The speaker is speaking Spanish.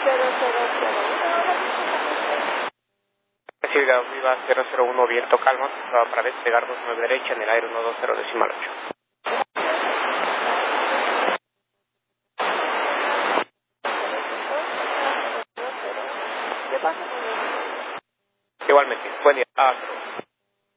Siga viva 001, viento calma, para despegar 29 derecha en el aire 120 decimal 8. Igualmente, buen día.